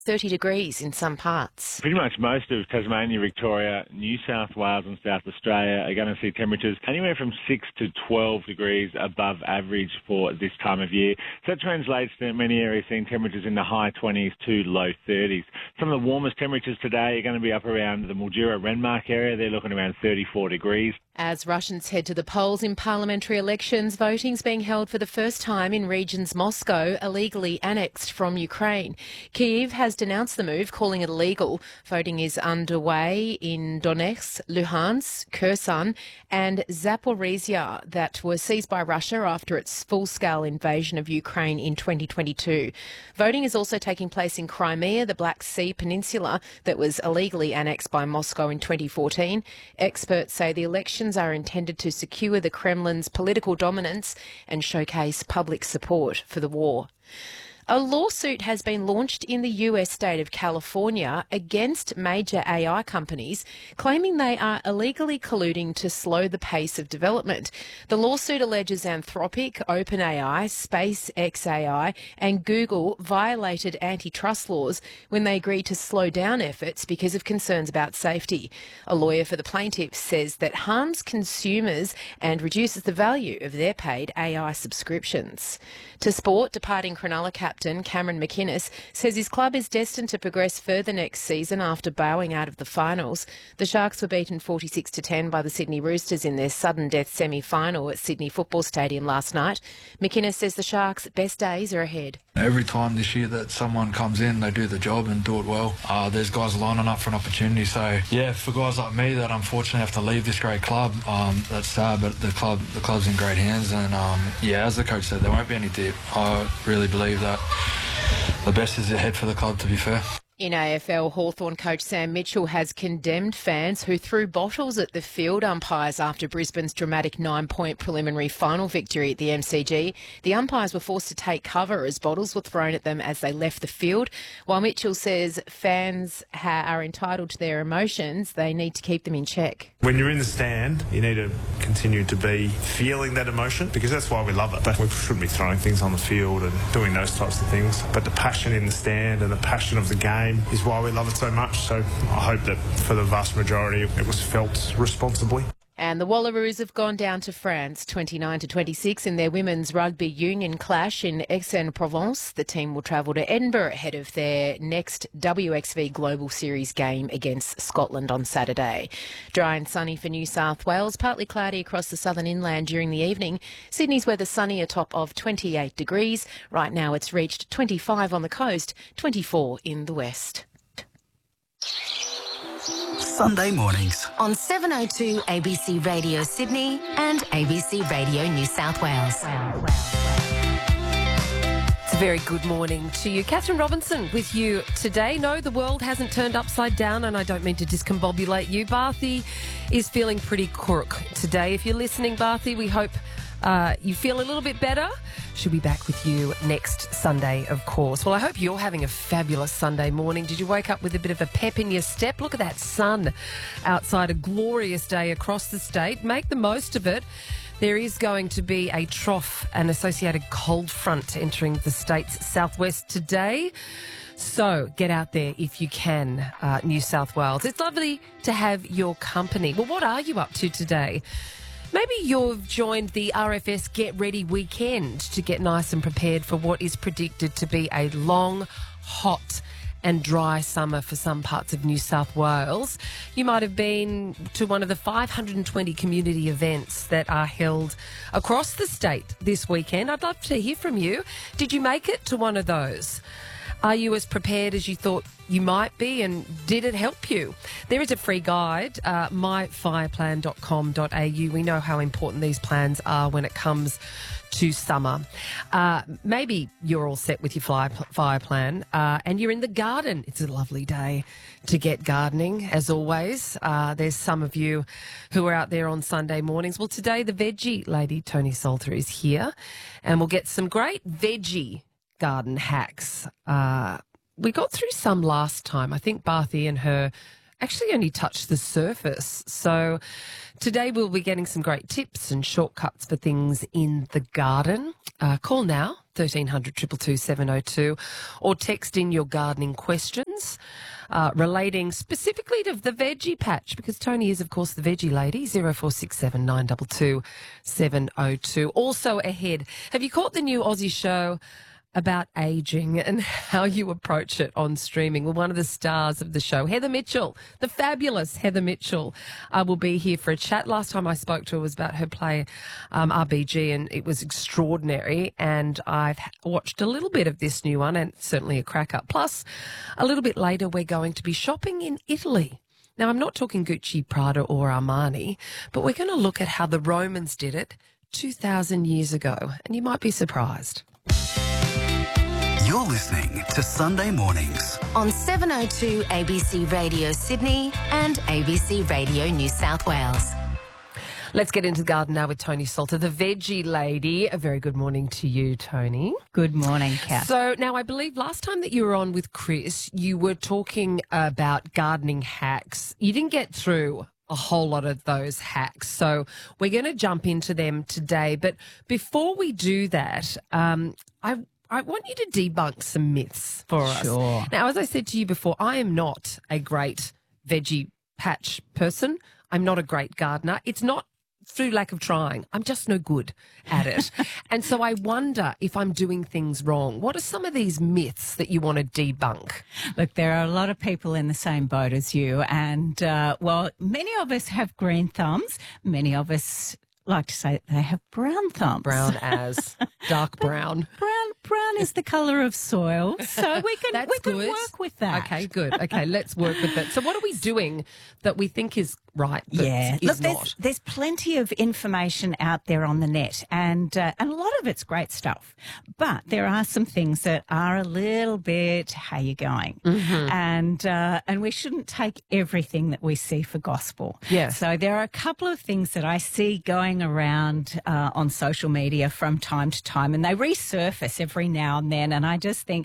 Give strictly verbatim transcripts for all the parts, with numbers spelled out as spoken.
thirty degrees in some parts. Pretty much most of Tasmania, Victoria, New South Wales and South Australia are going to see temperatures anywhere from six to twelve degrees above average for this time of year. So that translates to many areas seeing temperatures in the high twenties to low thirties. Some of the warmest temperatures today are going to be up around the Mildura-Renmark area. They're looking around thirty-four degrees. As Russians head to the polls in parliamentary elections, voting's being held for the first time in regions Moscow illegally annexed from Ukraine. Kyiv has denounced the move, calling it illegal. Voting is underway in Donetsk, Luhansk, Kherson and Zaporizhia that were seized by Russia after its full-scale invasion of Ukraine in twenty twenty-two. Voting is also taking place in Crimea, the Black Sea Peninsula that was illegally annexed by Moscow in twenty fourteen. Experts say the elections are intended to secure the Kremlin's political dominance and showcase public support for the war. A lawsuit has been launched in the U S state of California against major A I companies, claiming they are illegally colluding to slow the pace of development. The lawsuit alleges Anthropic, OpenAI, SpaceX A I and Google violated antitrust laws when they agreed to slow down efforts because of concerns about safety. A lawyer for the plaintiffs says that harms consumers and reduces the value of their paid A I subscriptions. To sport, departing Cronulla captain Cameron McInnes says his club is destined to progress further next season after bowing out of the finals. The Sharks were beaten forty-six to ten by the Sydney Roosters in their sudden death semi-final at Sydney Football Stadium last night. McInnes says the Sharks' best days are ahead. Every time this year that someone comes in, they do the job and do it well. Uh, there's guys lining up for an opportunity. So, yeah, for guys like me that unfortunately have to leave this great club, um, that's sad, but the club the club's in great hands. And, um, yeah, as the coach said, there won't be any dip. I really believe that the best is ahead for the club, to be fair. In A F L, Hawthorn coach Sam Mitchell has condemned fans who threw bottles at the field umpires after Brisbane's dramatic nine-point preliminary final victory at the M C G. The umpires were forced to take cover as bottles were thrown at them as they left the field. While Mitchell says fans ha- are entitled to their emotions, they need to keep them in check. When you're in the stand, you need to continue to be feeling that emotion because that's why we love it. But we shouldn't be throwing things on the field and doing those types of things. But the passion in the stand and the passion of the game is why we love it so much. So I hope that for the vast majority it was felt responsibly. And the Wallaroos have gone down to France twenty-nine to twenty-six in their women's rugby union clash in Aix-en-Provence. The team will travel to Edinburgh ahead of their next W X V Global Series game against Scotland on Saturday. Dry and sunny for New South Wales, partly cloudy across the southern inland during the evening. Sydney's weather sunny, a top of twenty-eight degrees. Right now it's reached twenty-five on the coast, twenty-four in the west. Sunday mornings on seven oh two A B C Radio Sydney and A B C Radio New South Wales. It's a very good morning to you. Catherine Robinson with you today. No, the world hasn't turned upside down, and I don't mean to discombobulate you. Barthy is feeling pretty crook today. If you're listening, Barthy, we hope uh, you feel a little bit better. She'll be back with you next Sunday, of course. Well, I hope you're having a fabulous Sunday morning. Did you wake up with a bit of a pep in your step? Look at that sun outside, a glorious day across the state. Make the most of it. There is going to be a trough and associated cold front entering the state's southwest today. So get out there if you can, uh, New South Wales. It's lovely to have your company. Well, what are you up to today? Maybe you've joined the R F S Get Ready weekend to get nice and prepared for what is predicted to be a long, hot and dry summer for some parts of New South Wales. You might have been to one of the five hundred twenty community events that are held across the state this weekend. I'd love to hear from you. Did you make it to one of those? Are you as prepared as you thought you might be, and did it help you? There is a free guide, uh, my fire plan dot com dot a u. We know how important these plans are when it comes to summer. Uh, maybe you're all set with your fire, fire plan uh, and you're in the garden. It's a lovely day to get gardening, as always. Uh, there's some of you who are out there on Sunday mornings. Well, today the veggie lady, Tony Salter, is here, and we'll get some great veggie garden hacks. Uh, we got through some last time. I think Barthy and her actually only touched the surface. So today we'll be getting some great tips and shortcuts for things in the garden. Uh, call now, thirteen hundred, two two two, seven oh two, or text in your gardening questions uh, relating specifically to the veggie patch, because Tony is, of course, the veggie lady. zero four six seven, nine two two, seven oh two. Also ahead, have you caught the new Aussie show about ageing and how you approach it on streaming? Well, one of the stars of the show, Heather Mitchell, the fabulous Heather Mitchell, uh, will be here for a chat. Last time I spoke to her was about her play um, R B G, and it was extraordinary. And I've watched a little bit of this new one, and it's certainly a cracker. Plus, a little bit later, we're going to be shopping in Italy. Now, I'm not talking Gucci, Prada or Armani, but we're going to look at how the Romans did it two thousand years ago, and you might be surprised. You're listening to Sunday Mornings on seven oh two A B C Radio Sydney and A B C Radio New South Wales. Let's get into the garden now with Tony Salter, the veggie lady. A very good morning to you, Tony. Good morning, Kath. So now I believe last time that you were on with Chris, you were talking about gardening hacks. You didn't get through a whole lot of those hacks, so we're going to jump into them today. But before we do that, um, I I want you to debunk some myths for us. Sure. Now, as I said to you before, I am not a great veggie patch person. I'm not a great gardener. It's not through lack of trying. I'm just no good at it. And so I wonder if I'm doing things wrong. What are some of these myths that you want to debunk? Look, there are a lot of people in the same boat as you. And, uh, well, many of us have green thumbs. Many of us like to say they have brown thumbs. Brown as dark brown. Brown brown is the colour of soil, so we can That's we can good. work with that. Okay, good. Okay, let's work with that. So what are we doing that we think is right but Yeah, is look, there's, not? there's plenty of information out there on the net, and uh, and a lot of it's great stuff. But there are some things that are a little bit, how you going? Mm-hmm. And uh, and we shouldn't take everything that we see for gospel. Yes. So there are a couple of things that I see going around uh, on social media from time to time, and they resurface every now and then, and I just think,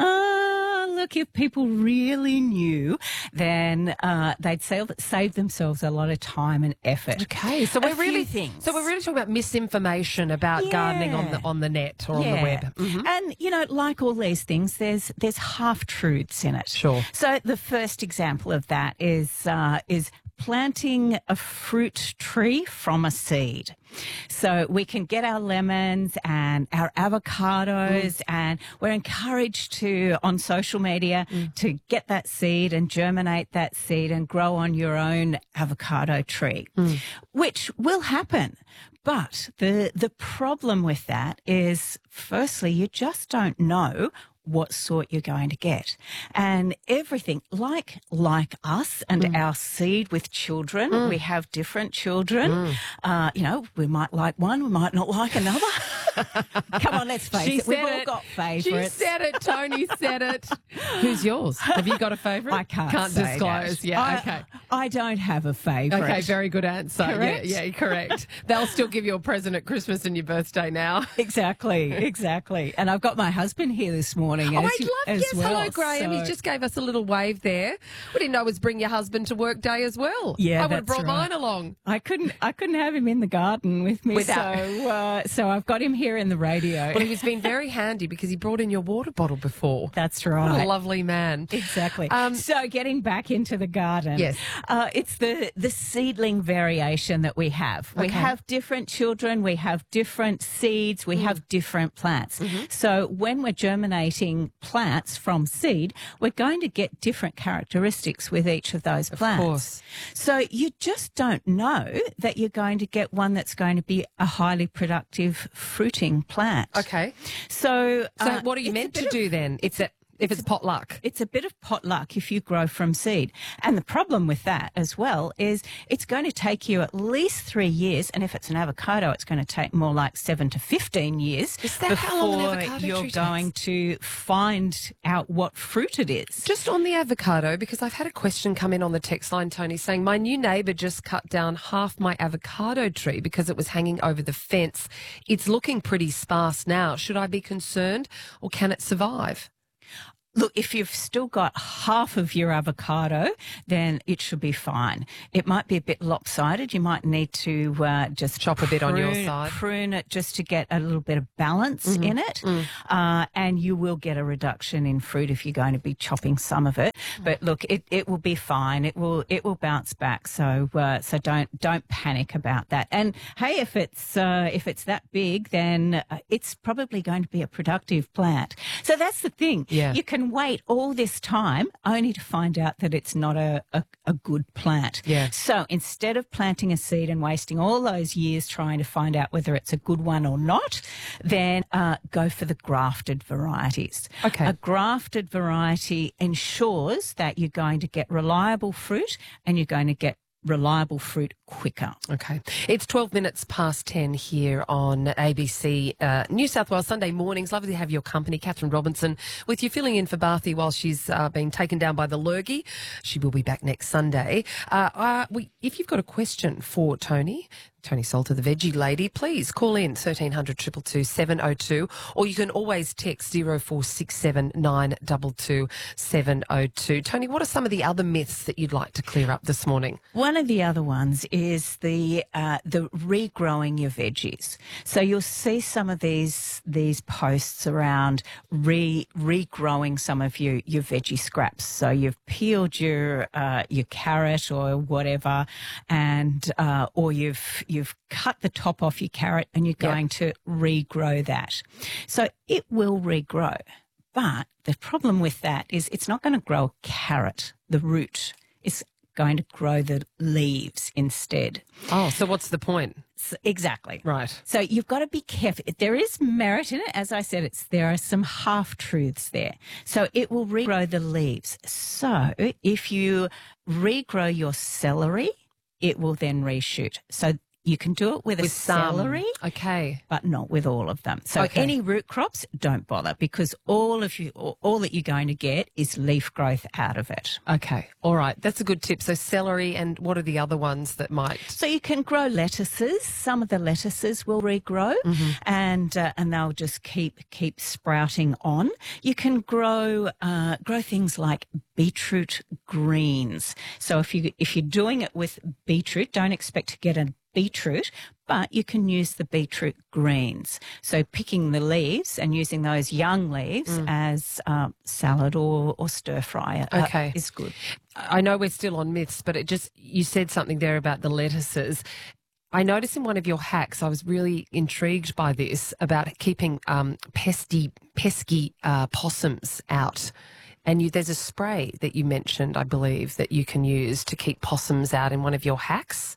oh, look, if people really knew, then uh, they'd save, save themselves a lot of time and effort. Okay, so A we're really few things. so we're really talking about misinformation about Yeah. gardening on the on the net or on the Yeah. web. Mhm. And, you know, like all these things, there's there's half-truths in it. Sure. So the first example of that is uh, is planting a fruit tree from a seed. So we can get our lemons and our avocados, mm. and we're encouraged to, on social media, mm. to get that seed and germinate that seed and grow on your own avocado tree, mm. which will happen. But the the problem with that is, firstly, you just don't know what sort you're going to get. And everything, like like us and mm. our seed with children, mm. we have different children. Mm. Uh, you know, we might like one, we might not like another. Come on, let's face She it. We've said all it. got She favourites. said it, Tony said it. Who's yours? Have you got a favourite? I can't Can't say disclose. that. Yeah, I, okay. I don't have a favourite. Okay, very good answer. Correct? Yeah, yeah, correct. They'll still give you a present at Christmas and your birthday now. Exactly, exactly. And I've got my husband here this morning. Oh, as, I'd love, as yes, well. hello, Graham. So- He just gave us a little wave there. We didn't know it was bring your husband to work day as well. Yeah, I would have that's brought right. mine along. I couldn't. I couldn't have him in the garden with me, Without- so uh, so I've got him here in the radio. Well, he's been very handy because he brought in your water bottle before. That's What right. a lovely man. Exactly. Um, so getting back into the garden, Yes. uh, it's the the seedling variation that we have. We Okay. have different children, we have different seeds, we Mm. have different plants. Mm-hmm. So when we're germinating plants from seed, we're going to get different characteristics with each of those plants. course. So you just don't know that you're going to get one that's going to be a highly productive fruiting plant. Okay. So, So uh, what are you it's a meant bit to of- do then? It's a, if it's potluck. It's a bit of potluck if you grow from seed. And the problem with that as well is it's going to take you at least three years. And if it's an avocado, it's going to take more like seven to fifteen years Is that before how long an avocado you're tree takes? going to find out what fruit it is. Just on the avocado, because I've had a question come in on the text line, Tony, saying my new neighbour just cut down half my avocado tree because it was hanging over the fence. It's looking pretty sparse now. Should I be concerned or can it survive? Look, if you've still got half of your avocado, then it should be fine. It might be a bit lopsided. You might need to uh, just chop a bit on your prune- side. prune it just to get a little bit of balance Mm-hmm. in it. Mm. Uh, and you will get a reduction in fruit if you're going to be chopping some of it. But look, it, it will be fine. It will it will bounce back. So uh, so don't don't panic about that. And hey, if it's uh, if it's that big, then uh, it's probably going to be a productive plant. So that's the thing. Yeah. You can wait all this time only to find out that it's not a, a, a good plant. Yeah. So instead of planting a seed and wasting all those years trying to find out whether it's a good one or not, then uh, go for the grafted varieties. Okay. A grafted variety ensures that you're going to get reliable fruit and you're going to get reliable fruit quicker. Okay. It's twelve minutes past ten here on A B C uh, New South Wales Sunday mornings. Lovely to have your company. Catherine Robinson with you, filling in for Barthy while she's uh, been taken down by the lurgy. She will be back next Sunday. Uh, uh, we, if you've got a question for Tony, Tony Salter, the veggie lady, please call in thirteen hundred, two two two, seven oh two, or you can always text zero four six seven nine two two seven oh two. Tony, what are some of the other myths that you'd like to clear up this morning? One of the other ones is the uh, the regrowing your veggies. So you'll see some of these these posts around re regrowing some of your your veggie scraps. So you've peeled your uh, your carrot or whatever, and uh, or you've you've cut the top off your carrot and you're going to regrow that. So it will regrow. But the problem with that is it's not going to grow a carrot, the root. It's going to grow the leaves instead. Oh, so what's the point? So, exactly. Right. So you've got to be careful. There is merit in it. As I said, it's there are some half-truths there. So it will regrow the leaves. So if you regrow your celery, it will then reshoot. So you can do it with, With a some. celery, Okay. but not with all of them. So Okay. any root crops, don't bother, because all of you, all that you're going to get is leaf growth out of it. Okay. All right. That's a good tip. So celery, and what are the other ones that might? So you can grow lettuces. Some of the lettuces will regrow, and uh, and they'll just keep keep sprouting on. You can grow uh, grow things like beetroot greens. So if you if you're doing it with beetroot, don't expect to get a beetroot, but you can use the beetroot greens. So picking the leaves and using those young leaves as um, salad or, or stir fry uh, Okay. is good. I know we're still on myths, but it just, you said something there about the lettuces. I noticed in one of your hacks, I was really intrigued by this, about keeping um, pesky, pesky uh, possums out. And you, there's a spray that you mentioned, I believe, that you can use to keep possums out in one of your hacks.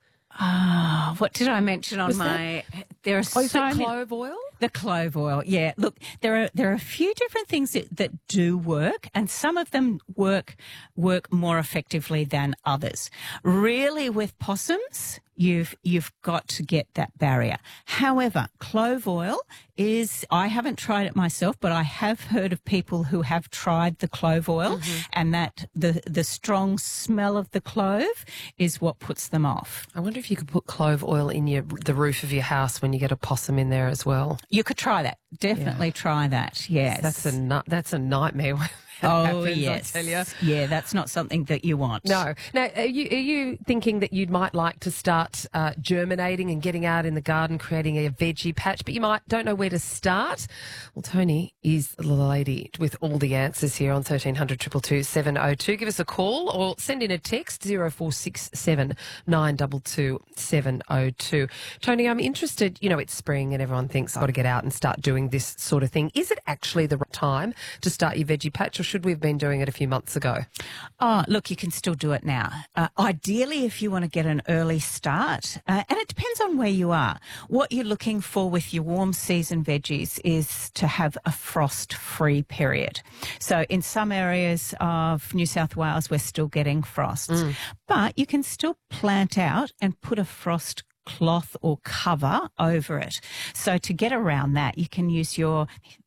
Ah, what did I mention on Was my? There are Oh, is so that many. clove oil? The clove oil, yeah. Look, there are there are a few different things that, that do work, and some of them work work more effectively than others. Really, with possums, you've you've got to get that barrier. However, clove oil is, I haven't tried it myself, but I have heard of people who have tried the clove oil, and that the the strong smell of the clove is what puts them off. I wonder if you could put clove oil in your the roof of your house when you get a possum in there as well. You could try that. Definitely try that. Yes. That's a ni- that's a nightmare. when that Oh, happens, yes. I tell you. Yeah, that's not something that you want. No. Now, are you, are you thinking that you might like to start uh, germinating and getting out in the garden, creating a veggie patch, but you might don't know where to start? Well, Tony is the lady with all the answers here on thirteen hundred, two two two, seven oh two. Give us a call or send in a text, zero four six seven nine two two seven oh two. Tony, I'm interested, you know, it's spring and everyone thinks I've got to get out and start doing this sort of thing. Is it actually the right time to start your veggie patch, or should we have been doing it a few months ago? Oh, look, you can still do it now. Uh, ideally, if you want to get an early start, uh, and it depends on where you are. What you're looking for with your warm season veggies is to have a frost-free period. So in some areas of New South Wales, we're still getting frosts, but you can still plant out and put a frost cloth or cover over it. So to get around that, you can use your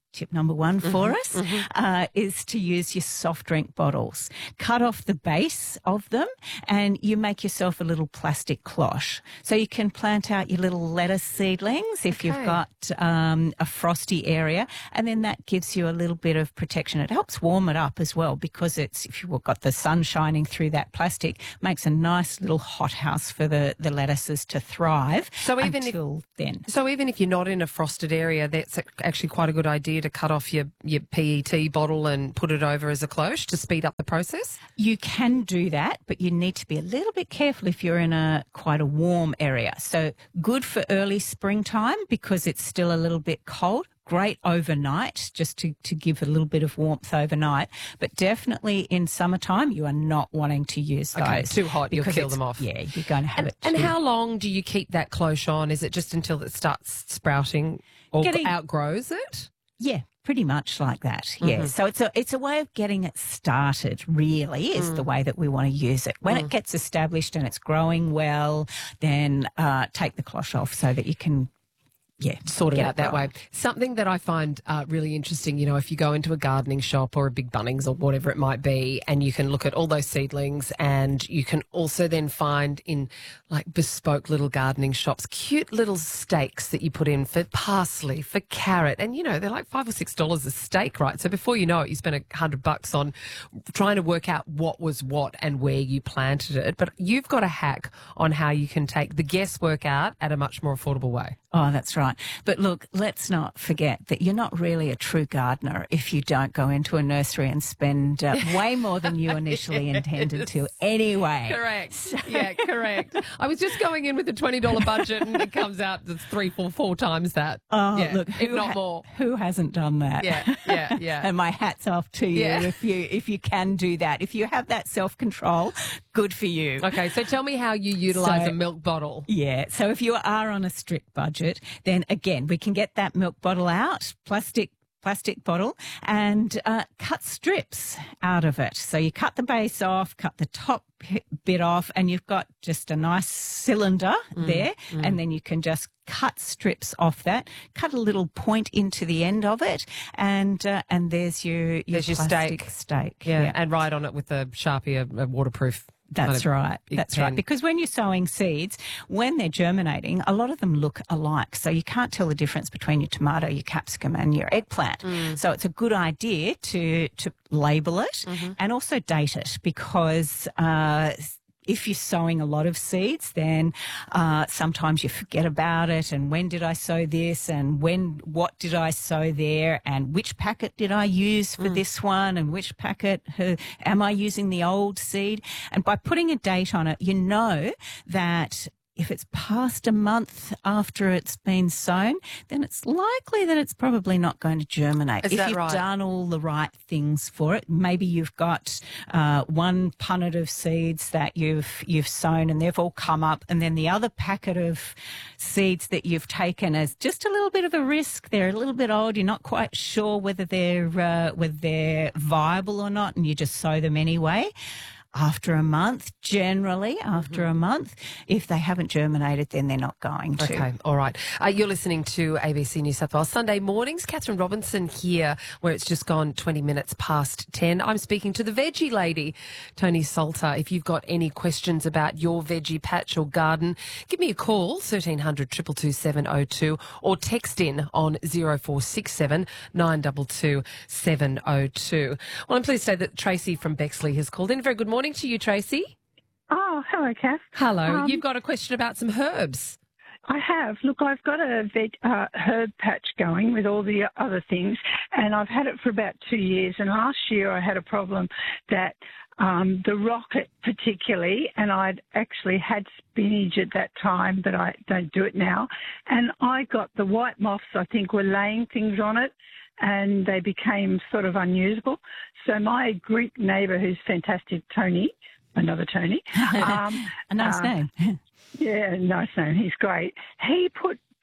tip number one for Mm-hmm, us, mm-hmm. uh, is to use your soft drink bottles. Cut off the base of them and you make yourself a little plastic cloche. So you can plant out your little lettuce seedlings if Okay. you've got um, a frosty area, and then that gives you a little bit of protection. It helps warm it up as well because it's, if you've got the sun shining through that plastic, makes a nice little hothouse for the, the lettuces to thrive. So even if- until then. So even if you're not in a frosted area, that's actually quite a good idea to cut off your, your P E T bottle and put it over as a cloche to speed up the process? You can do that, but you need to be a little bit careful if you're in a quite a warm area. So good for early springtime because it's still a little bit cold. Great overnight, just to, to give a little bit of warmth overnight. But definitely in summertime, you are not wanting to use those. Okay, too hot, you'll because kill it's- them off. Yeah, you're going to have And, it. and too- how long do you keep that cloche on? Is it just until it starts sprouting or Getting- outgrows it? Yeah, pretty much like that. Yeah. Mhm. So it's a it's a way of getting it started, really, is Mm. the way that we want to use it. When Mm. it gets established and it's growing well, then uh, take the cloche off so that you can, yeah, Sort it get out that growing. way. Something that I find uh, really interesting, you know, if you go into a gardening shop or a big Bunnings or whatever it might be, and you can look at all those seedlings, and you can also then find in like bespoke little gardening shops, cute little stakes that you put in for parsley, for carrot, and you know, they're like five or six dollars a stake, right? So before you know it, you spend a hundred bucks on trying to work out what was what and where you planted it. But you've got a hack on how you can take the guesswork out at a much more affordable way. Oh, that's right. But look, let's not forget that you're not really a true gardener if you don't go into a nursery and spend uh, way more than you initially intended to anyway. Correct. Yeah, correct. I was just going in with a twenty dollars budget and it comes out to three, four, four times that. Oh, yeah, look, if who not ha- more. Who hasn't done that? Yeah, yeah, yeah. And my hat's off to you Yeah. if you if you can do that. If you have that self-control, good for you. Okay, so tell me how you utilise So- a milk bottle. Yeah. So if you are on a strict budget, then again, we can get that milk bottle out, plastic plastic bottle, and uh, cut strips out of it. So you cut the base off, cut the top p- bit off, and you've got just a nice cylinder there, and then you can just cut strips off that, cut a little point into the end of it, and uh, and there's your, your There's your plastic stake. stake. Yeah, and write on it with a Sharpie, a, a waterproof. kind That's of right. big That's pen. right. Because when you're sowing seeds, when they're germinating, a lot of them look alike. So you can't tell the difference between your tomato, your capsicum and your eggplant. So it's a good idea to, to label it and also date it because, uh, if you're sowing a lot of seeds, then uh, sometimes you forget about it and when did I sow this and when, what did I sow there and which packet did I use for this one and which packet uh, am I using the old seed? And by putting a date on it, you know that if it's past a month after it's been sown, then it's likely that it's probably not going to germinate. Is if that you've right? done all the right things for it, maybe you've got uh, one punnet of seeds that you've you've sown and they've all come up, and then the other packet of seeds that you've taken as just a little bit of a risk. They're a little bit old. You're not quite sure whether they're uh, whether they're viable or not, and you just sow them anyway. After a month, generally after a month, if they haven't germinated, then they're not going to. Okay, all right. Uh, you're listening to A B C New South Wales Sunday mornings. Catherine Robinson here, where it's just gone twenty minutes past ten. I'm speaking to the veggie lady, Tony Salter. If you've got any questions about your veggie patch or garden, give me a call, thirteen hundred, two two two, seven oh two, or text in on zero four six seven, nine two two, seven oh two. Well, I'm pleased to say that Tracy from Bexley has called in. Very good morning to you, Tracy. Oh, hello, Kath. Hello. Um, You've got a question about some herbs. I have. Look, I've got a veg, uh, herb patch going with all the other things, and I've had it for about two years. And last year I had a problem that um, the rocket particularly, and I'd actually had spinach at that time, but I don't do it now. And I got the white moths, I think, were laying things on it, and they became sort of unusable. So my Greek neighbour, who's fantastic, Tony, another Tony. Um, A nice uh, name. Yeah, nice name. He's great. He put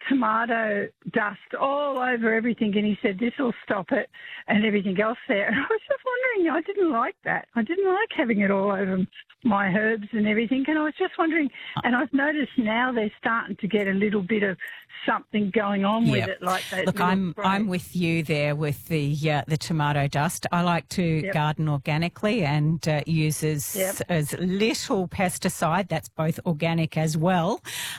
tomato dust all over everything, and he said this will stop it and everything else there. And I was just wondering, I didn't like that. I didn't like having it all over my herbs and everything, and I was just wondering, and I've noticed now they're starting to get a little bit of something going on Yep. with it, like that. Look, little I'm spray. I'm with you there with the uh, the tomato dust. I like to Yep. garden organically and uh, use as, Yep. as little pesticide, that's both organic as well,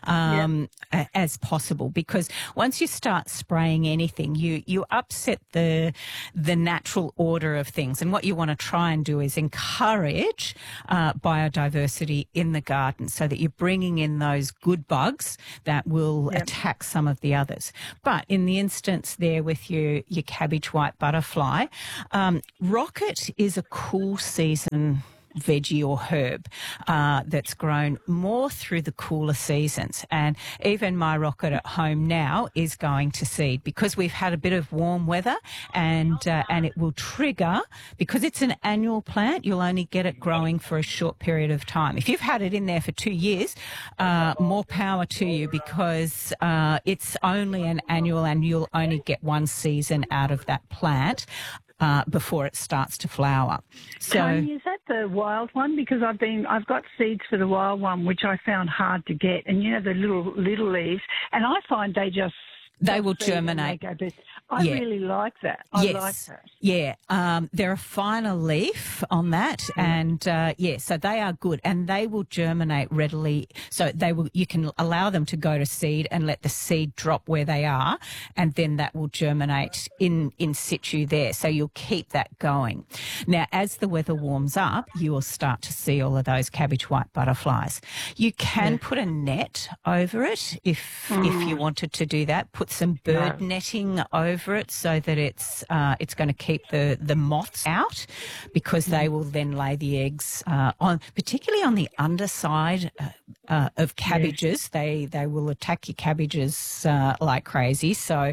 um, a- as possible. Because once you start spraying anything, you you upset the the natural order of things. And what you want to try and do is encourage uh, biodiversity in the garden, so that you're bringing in those good bugs that will Yep. attack some of the others. But in the instance there with your, your cabbage white butterfly, um, rocket is a cool season veggie or herb uh, that's grown more through the cooler seasons. And even my rocket at home now is going to seed because we've had a bit of warm weather, and uh, and it will trigger, because it's an annual plant, you'll only get it growing for a short period of time. If you've had it in there for two years, uh, more power to you, because uh, it's only an annual and you'll only get one season out of that plant. Uh, before it starts to flower. So, Tony, is that the wild one? Because I've been, I've got seeds for the wild one, which I found hard to get, and you know the little little leaves, and I find they just they will seed and germinate. They go best. I Yeah. really like that. I yes. like that. Yeah. Um, they're a finer leaf on that. And, uh, yeah, so they are good, and they will germinate readily. So they will, you can allow them to go to seed and let the seed drop where they are, and then that will germinate in, in situ there. So you'll keep that going. Now, as the weather warms up, you will start to see all of those cabbage white butterflies. You can Yeah. put a net over it if, if you wanted to do that. Put some bird No. netting over it so that it's uh, it's going to keep the, the moths out, because they will then lay the eggs uh, on, particularly on the underside uh, uh, of cabbages. They they will attack your cabbages uh, like crazy. So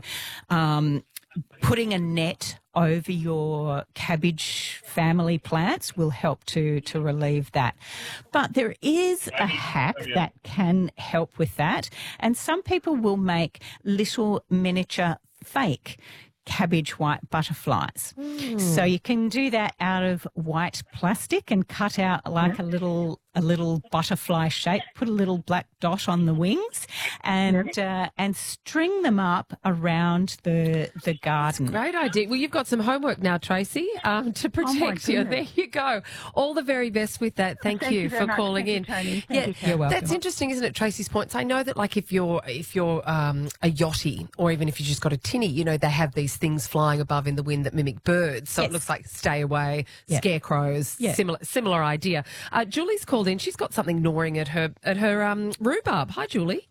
um, putting a net over your cabbage family plants will help to, to relieve that. But there is a hack that can help with that. And some people will make little miniature fake cabbage white butterflies. Mm. So you can do that out of white plastic and cut out like a little a little butterfly shape, put a little black dot on the wings, and uh, and string them up around the the garden. Great idea. Well, you've got some homework now, Tracy, um, to protect you. There you go. All the very best with that. Thank, Thank you, you for very much. calling Thank in. you, Tony. Thank yeah, you, Karen. You're welcome. That's interesting, isn't it, Tracy's points? I know that, like, if you're if you're um, a yachty, or even if you just got a tinny, you know, they have these things flying above in the wind that mimic birds. So Yes. it looks like stay away, Yeah. scarecrows. Yeah. Similar similar idea. Uh, Julie's called in. She's got something gnawing at her at her um, rhubarb. Hi, Julie.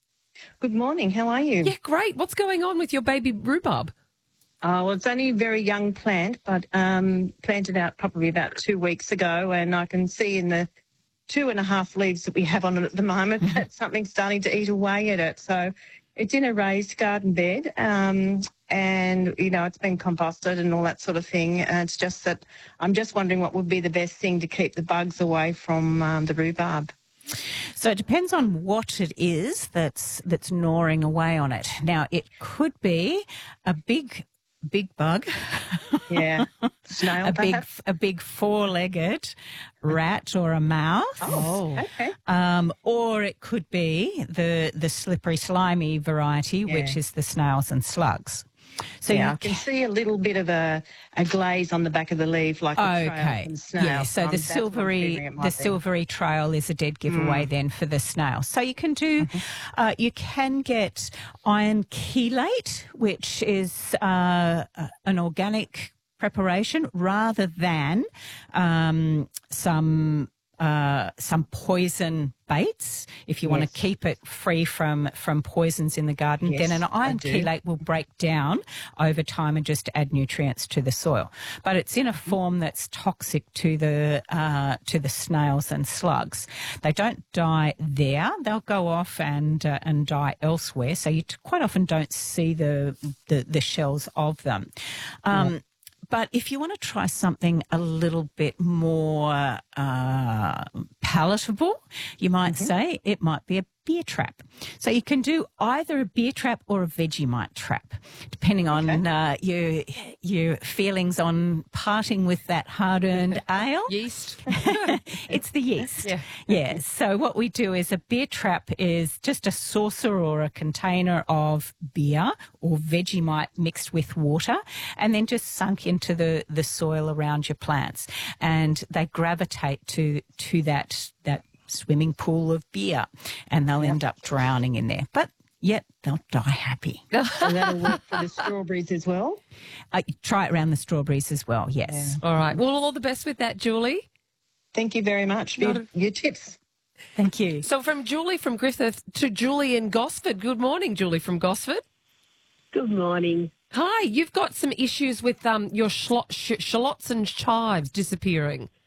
Good morning. How are you? Yeah, great. What's going on with your baby rhubarb? Oh, well, it's only a very young plant, but um, planted out probably about two weeks ago, and I can see in the two and a half leaves that we have on it at the moment that something's starting to eat away at it. So it's in a raised garden bed, um, and, you know, it's been composted and all that sort of thing. And it's just that I'm just wondering what would be the best thing to keep the bugs away from um, the rhubarb. So it depends on what it is that's that's gnawing away on it. Now, it could be a big, big bug. Yeah. Snail, a big, perhaps? a big four-legged rat or a mouse. Oh, okay. Um, or it could be the the slippery, slimy variety, Yeah. which is the snails and slugs. So yeah, you I can see a little bit of a, a glaze on the back of the leaf, like a trail Okay. from snail. Yeah. So Um, the that's what I'm silvery, figuring it might the be. silvery trail is a dead giveaway Mm. then for the snail. So you can do, uh, you can get iron chelate, which is uh, an organic preparation, rather than um, some. Uh, some poison baits, if you want Yes. to keep it free from from poisons in the garden, Yes, then an I iron do. chelate will break down over time and just add nutrients to the soil. But it's in a form that's toxic to the uh, to the snails and slugs. They don't die there; they'll go off and uh, and die elsewhere. So you t- quite often don't see the the, the shells of them. Um, But if you want to try something a little bit more uh, palatable, you might say it might be a beer trap. So you can do either a beer trap or a Vegemite trap, depending on okay. uh, your your feelings on parting with that hard-earned ale. Yeast. It's the yeast. Yeah. Yeah. So what we do is a beer trap is just a saucer or a container of beer or Vegemite mixed with water and then just sunk into the, the soil around your plants. And they gravitate to to that that swimming pool of beer and they'll yep. end up drowning in there. But yet they'll die happy. So that'll work for the strawberries as well? Uh, try it around the strawberries as well, yes. Yeah. All right. Well, all the best with that, Julie. Thank you very much for your, your tips. Thank you. So from Julie from Griffith to Julie in Gosford. Good morning, Julie from Gosford. Good morning. Hi. You've got some issues with um your shallots sh- shallots and chives disappearing.